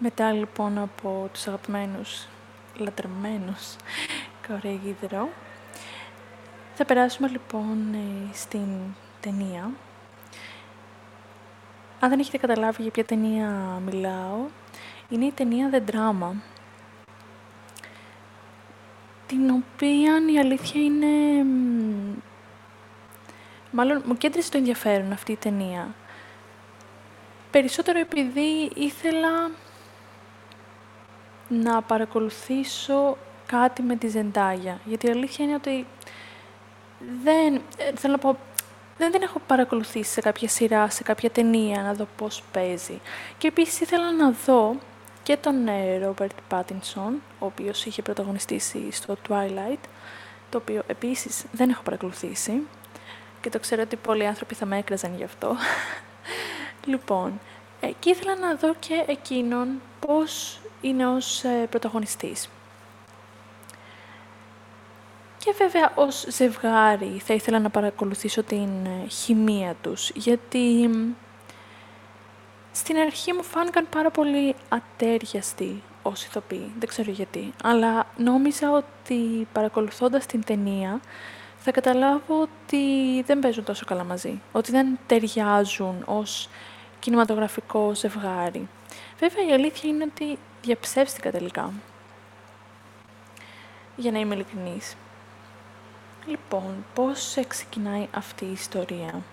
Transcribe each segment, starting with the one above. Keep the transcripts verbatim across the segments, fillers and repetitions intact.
Μετά λοιπόν από τους αγαπημένους, λατρεμένους Κορέγιδρο, θα περάσουμε λοιπόν ε, στην ταινία. Αν δεν έχετε καταλάβει για ποια ταινία μιλάω, είναι η ταινία The Drama, την οποία η αλήθεια είναι... Μάλλον μου κέντρισε το ενδιαφέρον αυτή η ταινία. Περισσότερο επειδή ήθελα να παρακολουθήσω κάτι με τη Ζεντάγια. Γιατί η αλήθεια είναι ότι δεν, θέλω να πω, δεν την έχω παρακολουθήσει σε κάποια σειρά, σε κάποια ταινία, να δω πώς παίζει. Και επίσης ήθελα να δω και τον Ρόμπερτ Πάτινσον, ο οποίος είχε πρωταγωνιστήσει στο Twilight, το οποίο επίσης δεν έχω παρακολουθήσει. Και το ξέρω ότι πολλοί άνθρωποι θα με έκραζαν γι' αυτό. Λοιπόν, ε, και ήθελα να δω και εκείνον πώς είναι ως ε, πρωταγωνιστής. Και βέβαια ως ζευγάρι θα ήθελα να παρακολουθήσω την ε, χημεία τους, γιατί στην αρχή μου φάνηκαν πάρα πολύ ατέριαστοι ως ηθοποιοί, δεν ξέρω γιατί, αλλά νόμιζα ότι παρακολουθώντας την ταινία θα καταλάβω ότι δεν παίζουν τόσο καλά μαζί, ότι δεν ταιριάζουν ως κινηματογραφικό ζευγάρι. Βέβαια η αλήθεια είναι ότι διαψεύστηκα τελικά, για να είμαι ειλικρινής. Λοιπόν, πώς ξεκινάει αυτή η ιστορία.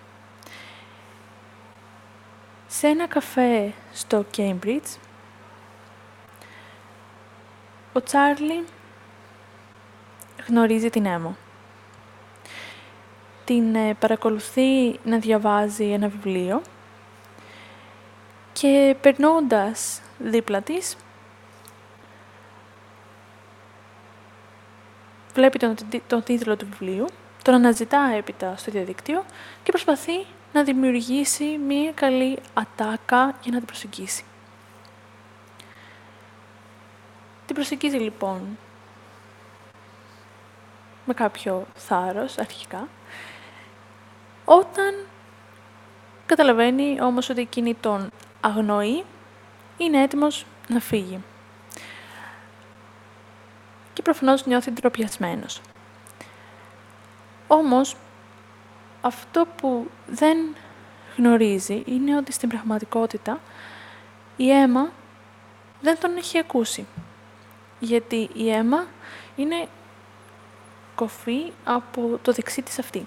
Σε ένα καφέ στο Cambridge, ο Τσάρλι γνωρίζει την Έμα. Την ε, παρακολουθεί να διαβάζει ένα βιβλίο και περνώντας δίπλα της, βλέπει τον, τον τίτλο του βιβλίου, τον αναζητά έπειτα στο διαδίκτυο και προσπαθεί να δημιουργήσει μία καλή ατάκα για να την προσεγγίσει. Την προσεγγίζει λοιπόν με κάποιο θάρρος αρχικά, όταν καταλαβαίνει όμως ότι εκείνη τον αγνοεί, είναι έτοιμος να φύγει. Και προφανώς νιώθει ντροπιασμένος. Όμως, αυτό που δεν γνωρίζει είναι ότι στην πραγματικότητα η Έμα δεν τον έχει ακούσει. Γιατί η Έμα είναι κοφή από το δεξί της αυτή.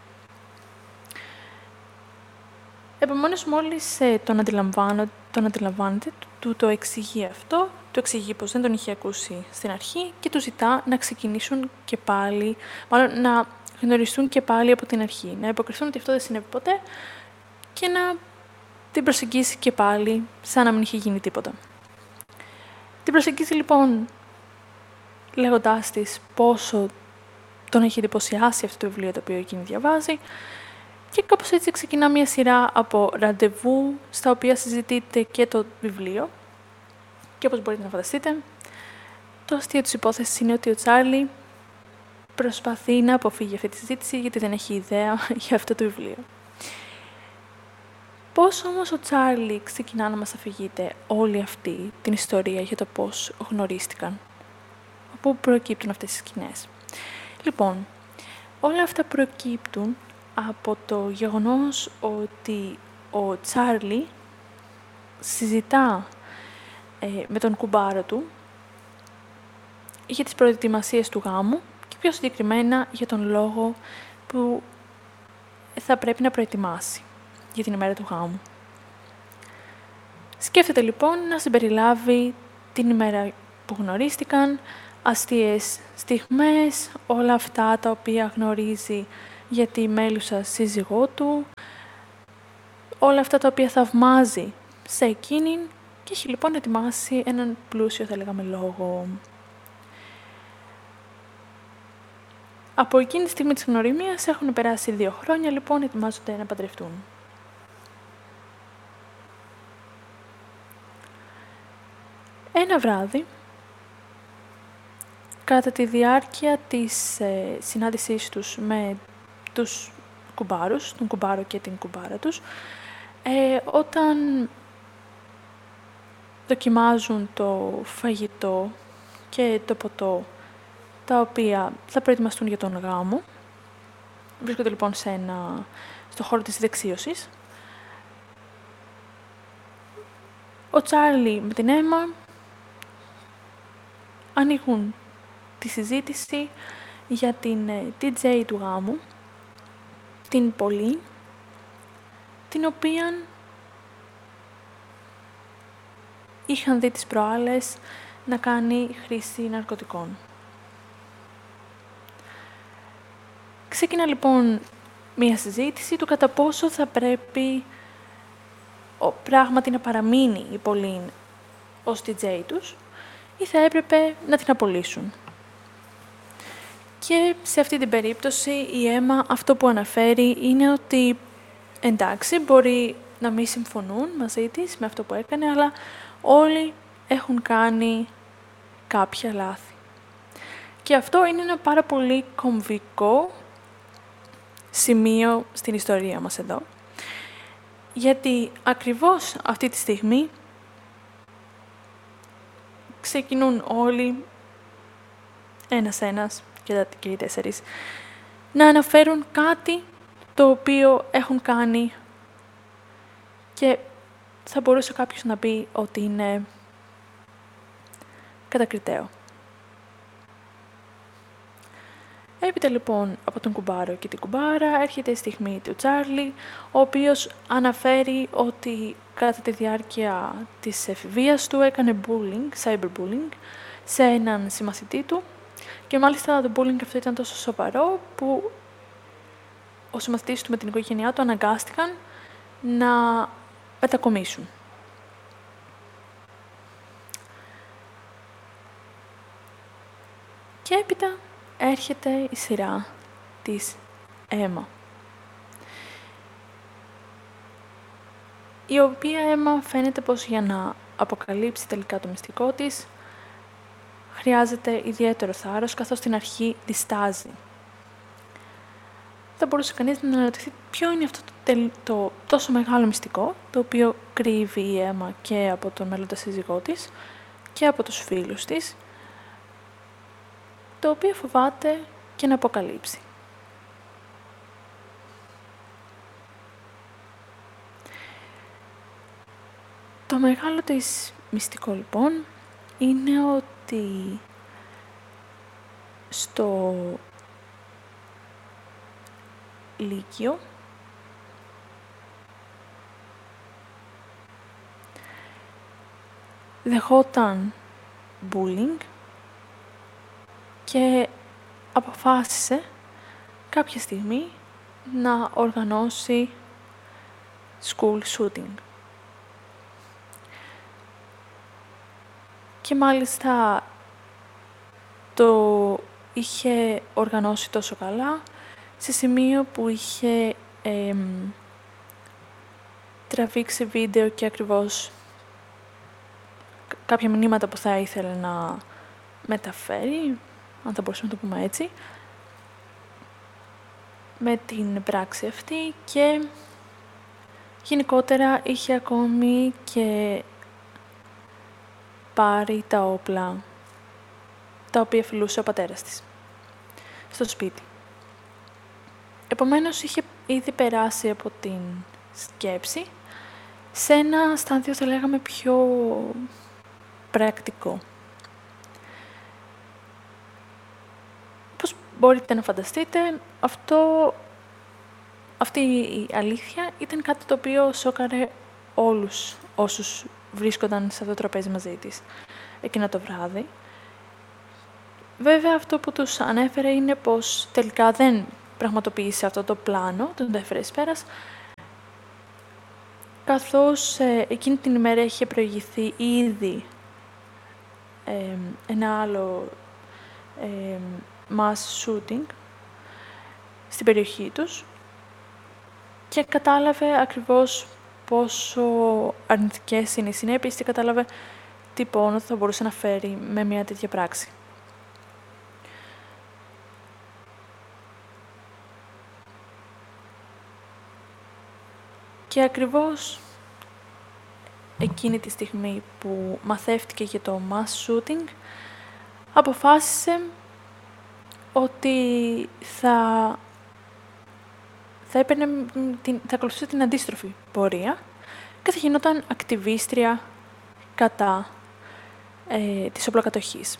Επομένως, μόλις ε, τον, αντιλαμβάνω, τον αντιλαμβάνεται, του το εξηγεί αυτό, του εξηγεί πως δεν τον είχε ακούσει στην αρχή και του ζητά να ξεκινήσουν και πάλι, μάλλον να γνωριστούν και πάλι από την αρχή, να υποκριθούν ότι αυτό δεν συνέβη ποτέ και να την προσεγγίσει και πάλι σαν να μην είχε γίνει τίποτα. Την προσεγγίζει λοιπόν λέγοντάς της πόσο τον έχει εντυπωσιάσει αυτό το βιβλίο το οποίο εκείνη διαβάζει και κάπως έτσι ξεκινά μια σειρά από ραντεβού στα οποία συζητείτε και το βιβλίο και όπως μπορείτε να φανταστείτε, το αστείο της υπόθεσης είναι ότι ο Τσάρλι προσπαθεί να αποφύγει αυτή τη συζήτηση γιατί δεν έχει ιδέα για αυτό το βιβλίο. Πώς όμως ο Τσάρλι ξεκινά να μας αφηγείται όλη αυτή την ιστορία για το πώς γνωρίστηκαν, από πού προκύπτουν αυτές τις σκηνές. Λοιπόν, όλα αυτά προκύπτουν από το γεγονός ότι ο Τσάρλι συζητά ε, με τον κουμπάρο του για τις προετοιμασίες του γάμου και πιο συγκεκριμένα για τον λόγο που θα πρέπει να προετοιμάσει για την ημέρα του γάμου. Σκέφτεται λοιπόν να συμπεριλάβει την ημέρα που γνωρίστηκαν, αστείες στιγμές, όλα αυτά τα οποία γνωρίζει για τη μέλουσα σύζυγό του, όλα αυτά τα οποία θαυμάζει σε εκείνην και έχει λοιπόν ετοιμάσει έναν πλούσιο, θα λέγαμε, λόγο. Από εκείνη τη στιγμή της γνωριμίας έχουν περάσει δύο χρόνια, λοιπόν, ετοιμάζονται να παντρευτούν. Ένα βράδυ, κατά τη διάρκεια της ε, συνάντησής τους με τους κουμπάρους, τον κουμπάρο και την κουμπάρα τους, ε, όταν δοκιμάζουν το φαγητό και το ποτό, τα οποία θα προετοιμαστούν για τον γάμο. Βρίσκονται λοιπόν σε ένα, στο χώρο της δεξίωσης. Ο Τσάρλι με την Έμα ανοίγουν τη συζήτηση για την ντι τζέι του γάμου, την Πολίν, την οποία είχαν δει τις προάλλες να κάνει χρήση ναρκωτικών. Ξεκινά λοιπόν μία συζήτηση του κατά πόσο θα πρέπει ο, πράγματι να παραμείνει η Πολίν ως ντι τζέι τους ή θα έπρεπε να την απολύσουν. Και σε αυτή την περίπτωση η Έμα αυτό που αναφέρει είναι ότι εντάξει, μπορεί να μην συμφωνούν μαζί της με αυτό που έκανε, αλλά όλοι έχουν κάνει κάποια λάθη. Και αυτό είναι ένα πάρα πολύ κομβικό σημείο στην ιστορία μας εδώ. Γιατί ακριβώς αυτή τη στιγμή ξεκινούν όλοι, ένας-ένας και οι τέσσερις, να αναφέρουν κάτι το οποίο έχουν κάνει και θα μπορούσε κάποιος να πει ότι είναι κατακριτέο. Έπειτα λοιπόν από τον κουμπάρο και την κουμπάρα έρχεται η στιγμή του Τσάρλι, ο οποίος αναφέρει ότι κατά τη διάρκεια της εφηβείας του έκανε bullying, cyberbullying, σε έναν συμμαθητή του και μάλιστα το bullying αυτό ήταν τόσο σοβαρό που ο συμμαθητής του με την οικογένειά του αναγκάστηκαν να μετακομίσουν. Και έπειτα έρχεται η σειρά της Έμα, η οποία Έμα φαίνεται πως για να αποκαλύψει τελικά το μυστικό της χρειάζεται ιδιαίτερο θάρρος, καθώς στην αρχή διστάζει. Θα μπορούσε κανείς να αναρωτηθεί ποιο είναι αυτό το, το τόσο μεγάλο μυστικό, το οποίο κρύβει η Έμα και από τον μέλλοντα σύζυγό της και από τους φίλους της, το οποίο φοβάται και να αποκαλύψει. Το μεγάλο της μυστικό λοιπόν είναι ότι στο Λύκειο δεχόταν bullying και αποφάσισε κάποια στιγμή να οργανώσει school shooting. Και μάλιστα το είχε οργανώσει τόσο καλά, σε σημείο που είχε ε, τραβήξει βίντεο και ακριβώς κάποια μηνύματα που θα ήθελε να μεταφέρει, αν θα μπορούσαμε να το πούμε έτσι, με την πράξη αυτή και γενικότερα είχε ακόμη και πάρει τα όπλα τα οποία φιλούσε ο πατέρας της στο σπίτι. Επομένως είχε ήδη περάσει από την σκέψη σε ένα στάδιο, θα λέγαμε, πιο πρακτικό. Πώς μπορείτε να φανταστείτε, αυτό, αυτή η αλήθεια ήταν κάτι το οποίο σόκαρε όλους όσους βρίσκονταν σε αυτό το τραπέζι μαζί της εκείνο το βράδυ. Βέβαια, αυτό που τους ανέφερε είναι πως τελικά δεν πραγματοποίησε αυτό το πλάνο, τον έφερε εις πέρας, καθώς ε, εκείνη την ημέρα είχε προηγηθεί ήδη ε, ένα άλλο ε, mass shooting στην περιοχή τους και κατάλαβε ακριβώς πόσο αρνητικές είναι οι συνέπειες και κατάλαβε τι πόνο θα μπορούσε να φέρει με μια τέτοια πράξη. Και ακριβώς εκείνη τη στιγμή που μαθεύτηκε για το mass shooting, αποφάσισε ότι θα, θα, έπαιρνε, την, θα ακολουθούσε την αντίστροφη πορεία και θα γινόταν ακτιβίστρια κατά ε, της οπλοκατοχής.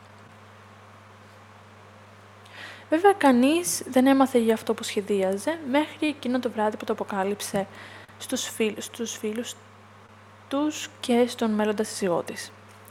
Βέβαια, κανείς δεν έμαθε για αυτό που σχεδίαζε μέχρι εκείνο το βράδυ που το αποκάλυψε στους, φίλ, στους φίλους τους και στον μέλλοντα σύζυγό της.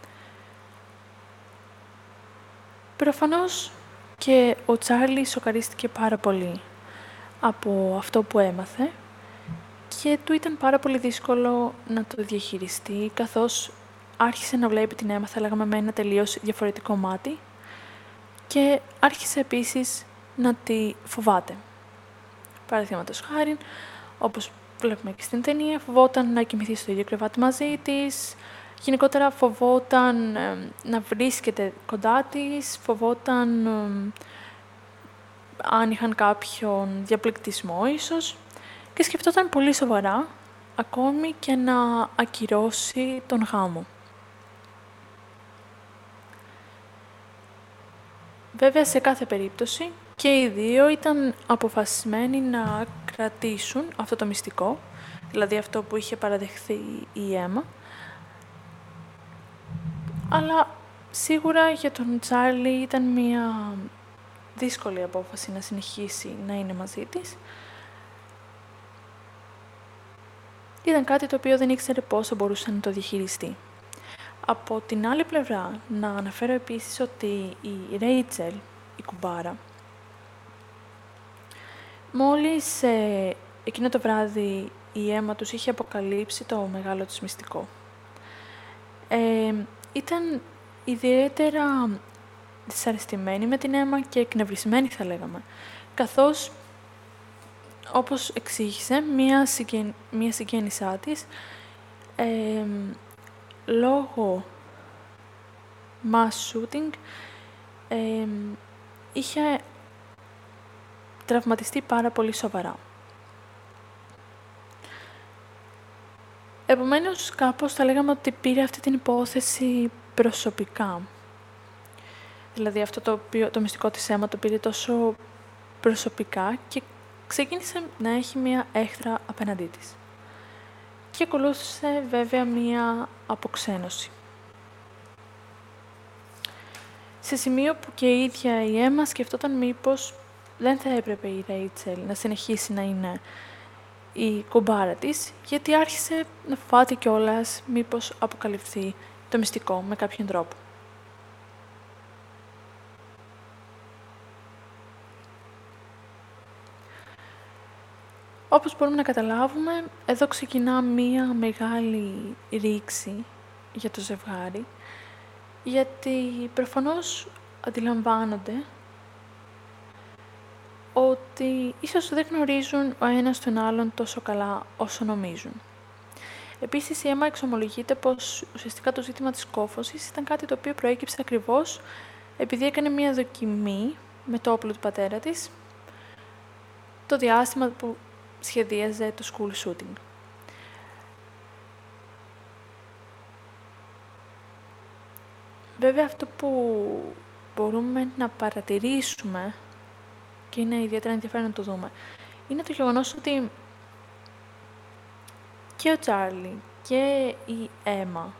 Προφανώς και ο Τσάρλι σοκαρίστηκε πάρα πολύ από αυτό που έμαθε και του ήταν πάρα πολύ δύσκολο να το διαχειριστεί, καθώς άρχισε να βλέπει την έμαθα, λέγαμε, με ένα τελείως διαφορετικό μάτι και άρχισε επίσης να τη φοβάται. Παραδείγματος χάριν, όπως βλέπουμε και στην ταινία, φοβόταν να κοιμηθεί στο ίδιο κρεβάτι μαζί της, γενικότερα φοβόταν ε, να βρίσκεται κοντά της, φοβόταν ε, αν είχαν κάποιον διαπληκτισμό ίσως και σκεφτόταν πολύ σοβαρά ακόμη και να ακυρώσει τον γάμο. Βέβαια, σε κάθε περίπτωση και οι δύο ήταν αποφασισμένοι να κρατήσουν αυτό το μυστικό, δηλαδή αυτό που είχε παραδεχθεί η Έμα, αλλά σίγουρα για τον Τσάρλι ήταν μια δύσκολη απόφαση να συνεχίσει να είναι μαζί της. Ήταν κάτι το οποίο δεν ήξερε πόσο μπορούσε να το διαχειριστεί. Από την άλλη πλευρά, να αναφέρω επίσης ότι η Ρέιτσελ, η κουμπάρα, μόλις ε, εκείνο το βράδυ η Έμα τους είχε αποκαλύψει το μεγάλο τους μυστικό. Ε, ήταν ιδιαίτερα δυσαρεστημένη με την Έμα και εκνευρισμένη, θα λέγαμε, καθώς, όπως εξήγησε, μία, συγγεν... μία συγγένισά της, ε, λόγω mass shooting, ε, είχε τραυματιστεί πάρα πολύ σοβαρά. Επομένως, κάπως θα λέγαμε ότι πήρε αυτή την υπόθεση προσωπικά. Δηλαδή, αυτό το, οποίο, το μυστικό της Έμα το πήρε τόσο προσωπικά και ξεκίνησε να έχει μία έχθρα απέναντί της. Και ακολούθησε βέβαια μία αποξένωση. Σε σημείο που και η ίδια η Έμα σκεφτόταν μήπως δεν θα έπρεπε η Ρέιτσελ να συνεχίσει να είναι η κουμπάρα της, γιατί άρχισε να φοβάται κιόλας μήπως αποκαλυφθεί το μυστικό με κάποιον τρόπο. Όπως μπορούμε να καταλάβουμε, εδώ ξεκινά μία μεγάλη ρήξη για το ζευγάρι, γιατί προφανώς αντιλαμβάνονται ότι ίσως δεν γνωρίζουν ο ένας τον άλλον τόσο καλά όσο νομίζουν. Επίσης, η Έμα εξομολογείται πως ουσιαστικά το ζήτημα της κόφωσης ήταν κάτι το οποίο προέκυψε ακριβώς επειδή έκανε μία δοκιμή με το όπλο του πατέρα της το διάστημα που σχεδίαζε το school shooting. Βέβαια, αυτό που μπορούμε να παρατηρήσουμε και είναι ιδιαίτερα ενδιαφέρον να το δούμε, είναι το γεγονός ότι και ο Τσάρλι και η Έμα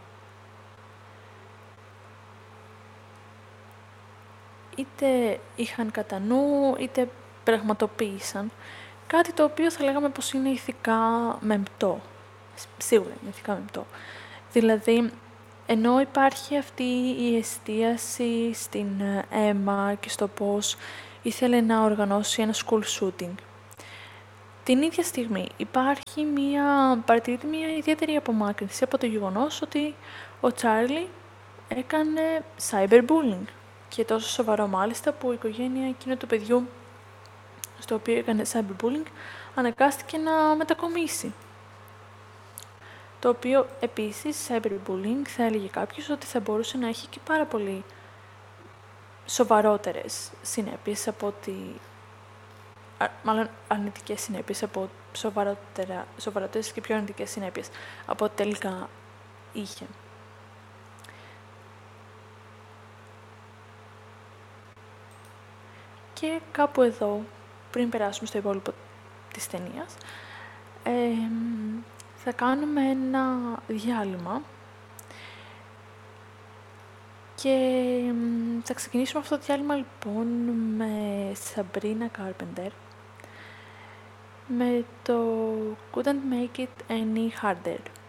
είτε είχαν κατά νου, είτε πραγματοποίησαν κάτι το οποίο θα λέγαμε πως είναι ηθικά μεμπτό. Σίγουρα είναι ηθικά μεμπτό. Δηλαδή, ενώ υπάρχει αυτή η εστίαση στην Έμα και στο πώς ήθελε να οργανώσει ένα school shooting, την ίδια στιγμή υπάρχει μια, παρατηρείται μια ιδιαίτερη απομάκρυνση από το γεγονός ότι ο Τσάρλι έκανε cyberbullying. Και τόσο σοβαρό μάλιστα που η οικογένεια εκείνου του παιδιού στο οποίο έκανε cyberbullying αναγκάστηκε να μετακομίσει. Το οποίο επίσης, cyberbullying, θα έλεγε κάποιος ότι θα μπορούσε να έχει και πάρα πολύ σοβαρότερες συνέπειες από ότι, μάλλον αρνητικές συνέπειες από σοβαρότερα, σοβαρότερες και πιο αρνητικές συνέπειες από ότι τελικά είχε. Και κάπου εδώ, πριν περάσουμε στο υπόλοιπο της ταινίας, ε, θα κάνουμε ένα διάλειμμα και θα ξεκινήσουμε αυτό το διάλειμμα λοιπόν με Sabrina Carpenter, με το Couldn't Make It Any Harder.